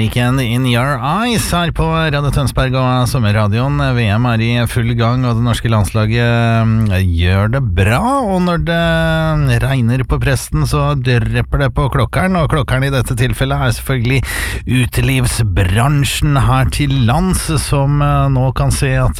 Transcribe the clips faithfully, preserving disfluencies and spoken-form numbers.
Weekend in your eyes her på Radio Tønsberg og Sommerradioen. V M er i full gang, og det norske landslaget gjør det bra. Og når det regner på presten, så drepper det på klokkeren. Og klokkeren i dette tilfellet er selvfølgelig utelivsbransjen her til lands, som nå kan se at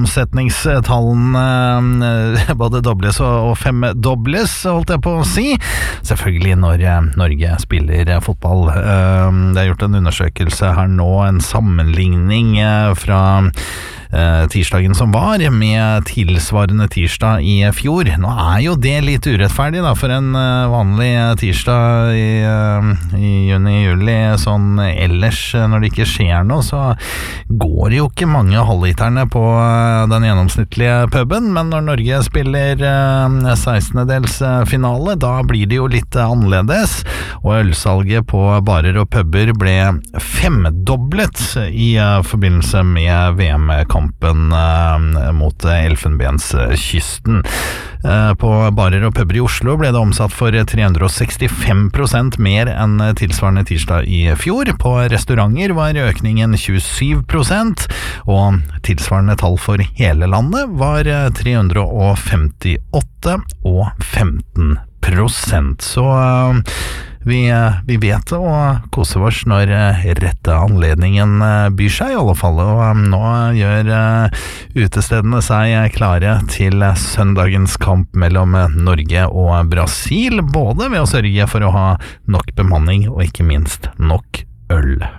omsetningstallene både dobles og femdobles, holdt jeg på å si. Selvfølgelig når Norge spiller fotball. Det er gjort en undersøkelse her nå, en sammenligning fra eh, tirsdagen som var med tilsvarende tirsdag i fjor. Nå er jo det litt urettferdig da, for en eh, vanlig tirsdag i, eh, i juni-juli, sånn ellers når det ikke skjer noe, så går det jo ikke mange halvliterne på eh, den gjennomsnittlige puben, men når Norge spiller eh, sekstendedels finale, da blir det jo litt annerledes, og ølsalget på barer og puber ble femdoblet i uh, forbindelse med V M-kampen uh, mot uh, Elfenbenskysten. Uh, på barer og puber i Oslo ble det omsatt for tre hundre og sekstifem prosent mer enn tilsvarende tirsdag i fjor. På restauranter var økningen tjuesyv prosent, og tilsvarende tall for hele landet var uh, tre hundre og femtiåtte og femten prosent. Så uh, Vi, vi vet å kose oss når rette anledningen byr seg, i alle fall. Og nå gjør utestedene seg klare til søndagens kamp mellom Norge og Brasil, både ved å sørge for å ha nok bemanning og ikke minst nok øl.